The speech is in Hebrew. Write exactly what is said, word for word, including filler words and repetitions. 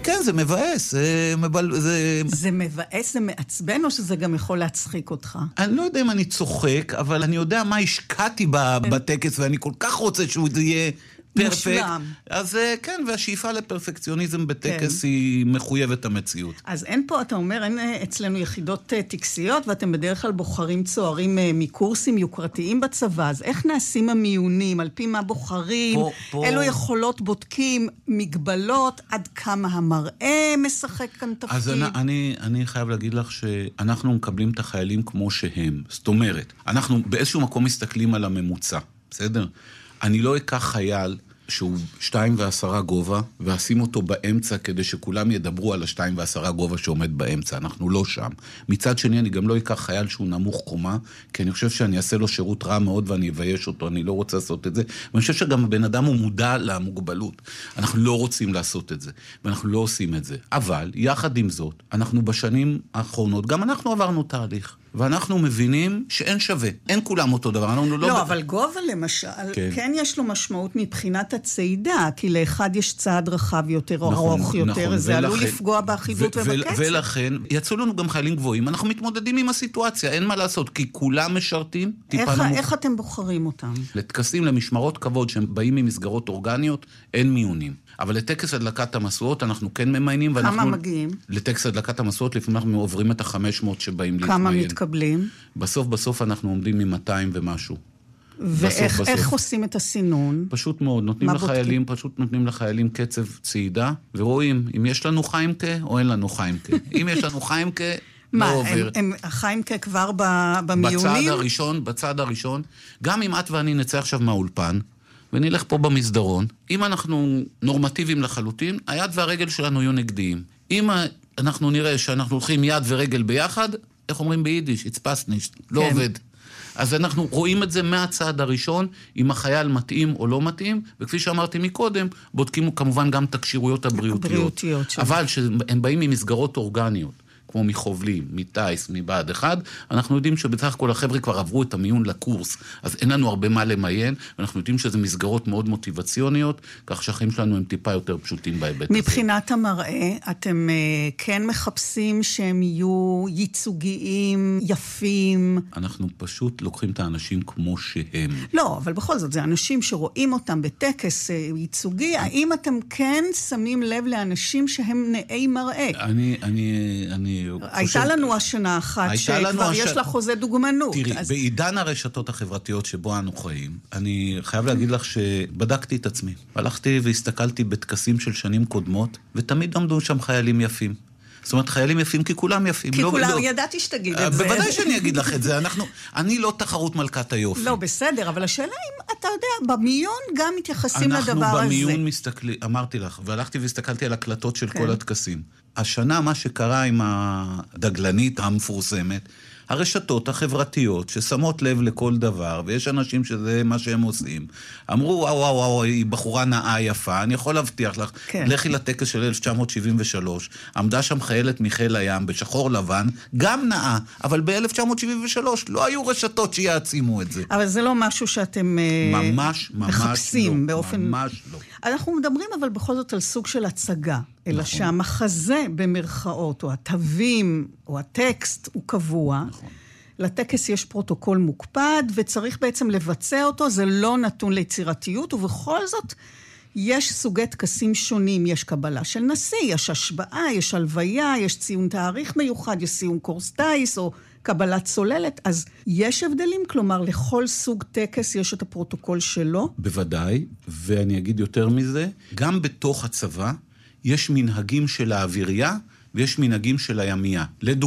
כן, זה מבאס. זה, מבל... זה... זה מבאס, זה מעצבן, או שזה גם יכול להצחיק אותך? אני לא יודע אם אני צוחק, אבל אני יודע מה השקעתי בטקס, ואני כל כך רוצה שהוא יהיה פרפקט. אז כן, והשאיפה לפרפקציוניזם בטקס היא מחויבת המציאות. אז אין פה, אתה אומר, אין אצלנו יחידות טקסיות, ואתם בדרך כלל בוחרים צוערים מקורסים יוקרתיים בצבא, אז איך נעשים המיונים? על פי מה בוחרים? אילו יכולות בודקים? מגבלות? עד כמה המראה משחק כאן תפקיד? אז אני, אני חייב להגיד לך שאנחנו מקבלים את החיילים כמו שהם. זאת אומרת, אנחנו באיזשהו מקום מסתכלים על הממוצע, בסדר? אני לא אקח חייל שהוא שתיים ועשרה גובה, ואשים אותו באמצע כדי שכולם ידברו על השתיים ועשרה גובה שעומד באמצע. אנחנו לא שם. מצד שני, אני גם לא אקח חייל שהוא נמוך קומה, כי אני חושב שאני אעשה לו שירות רע מאוד ואני אבייש אותו, אני לא רוצה לעשות את זה. ואני חושב שגם הבן אדם הוא מודע למוגבלות. אנחנו לא רוצים לעשות את זה, ואנחנו לא עושים את זה. אבל, יחד עם זאת, אנחנו בשנים האחרונות, גם אנחנו עברנו תהליך. ואנחנו מבינים שאין שווה. אין כולם אותו דבר. לא, לא ב... אבל גובה למשל, כן. כן יש לו משמעות מבחינת הצעידה, כי לאחד יש צעד רחב יותר, נכון, ארוך יותר, נכון, זה ולכן, עלול לפגוע באחידות ו- ובקצב. ולכן, יצאו לנו גם חיילים גבוהים, אנחנו מתמודדים עם הסיטואציה, אין מה לעשות, כי כולם משרתים. איך, נמוך... איך אתם בוחרים אותם? לטקסים, למשמרות כבוד, שהם באים ממסגרות אורגניות, אין מיונים. אבל לטקס הדלקת המסועות אנחנו כן ממיינים. כמה ואנחנו... מגיעים? לטקס הדלקת המסועות, לפעמים אנחנו עוברים את ה-חמש מאות שבאים להתמיין. כמה מתקבלים? בסוף בסוף אנחנו עומדים מ-מאתיים ומשהו. ואיך איך עושים את הסינון? פשוט מאוד, נותנים לחיילים, פשוט נותנים לחיילים קצב צעידה, ורואים אם יש לנו חיימקה או אין לנו חיימקה. אם יש לנו חיימקה, מה, הם החיימקה כבר במיונים? בצד הראשון, בצד הראשון, גם אם את ואני נצא עכשיו מהאולפן, ונלך פה במסדרון, אם אנחנו נורמטיביים לחלוטין, היד והרגל שלנו יהיו נגדיים. אם אנחנו נראה שאנחנו הולכים יד ורגל ביחד, איך אומרים ביידיש? It's past nicht, לא עובד. אז אנחנו רואים את זה מהצעד הראשון, אם החייל מתאים או לא מתאים, וכפי שאמרתי מקודם, בודקים כמובן גם את הקשירויות הבריאותיות. אבל שהם באים ממסגרות אורגניות, כמו מחובלים, מטייס, מבעד אחד, אנחנו יודעים שבצח כל החבר'ה כבר עברו את המיון לקורס, אז אין לנו הרבה מה למיין, ואנחנו יודעים שזה מסגרות מאוד מוטיבציוניות, כך שהחיים שלנו הם טיפה יותר פשוטים בהיבט הזה. מבחינת המראה, אתם uh, כן מחפשים שהם יהיו ייצוגיים, יפים? אנחנו פשוט לוקחים את האנשים כמו שהם. לא, אבל בכל זאת, זה אנשים שרואים אותם בטקס uh, ייצוגי, האם אתם כן שמים לב לאנשים שהם נאי מראה? אני, אני, אני הייתה לנו השנה אחת שכבר יש לה חוזה דוגמנות. תראי, בעידן הרשתות החברתיות שבו אנו חיים, אני חייב להגיד לך שבדקתי את עצמי. הלכתי והסתכלתי בטקסים של שנים קודמות, ותמיד עמדו שם חיילים יפים. זאת אומרת, חיילים יפים כי כולם יפים. כי כולם, ידעתי שתגיד את זה. בוודאי שאני אגיד לך את זה. אנחנו, אני לא תחרות מלכת היופי. לא, בסדר, אבל השאלה אם אתה יודע, במיון גם מתייחסים לדבר הזה. אנחנו במיון מסתכלים, אמרתי לך, והלכתי והסתכלתי על הקלטות של כל הטקסים. השנה מה שקרה עם הדגלנית המפורסמת, הרשתות החברתיות ששמות לב לכל דבר, ויש אנשים שזה מה שהם עושים, אמרו, וואו, וואו, וואו, היא בחורה נאה יפה, אני יכול להבטיח לך, כן. לכי לטקס של אלף תשע מאות שבעים ושלוש, עמדה שם חיילת מחיל הים, בשחור לבן, גם נאה, אבל ב-אלף תשע מאות שבעים ושלוש לא היו רשתות שיעצימו את זה. אבל זה לא משהו שאתם ממש, ממש מחפשים לא, באופן... ממש לא. אנחנו מדברים אבל בכל זאת על סוג של הצגה, אלא נכון. שהמחזה במרכאות, או התווים, או הטקסט, הוא קבוע. נכון. לטקס יש פרוטוקול מוקפד, וצריך בעצם לבצע אותו, זה לא נתון ליצירתיות, ובכל זאת יש סוגי טקסים שונים, יש קבלה של נשיא, יש השבעה, יש הלוויה, יש ציון תאריך מיוחד, יש ציון קורס טייס, או קבלת צוללת, אז יש הבדלים? כלומר, לכל סוג טקס יש את הפרוטוקול שלו? בוודאי, ואני אגיד יותר מזה, גם בתוך הצבא יש מנהגים של האווירייה, ויש מנהגים של הימייה. לדוגמה,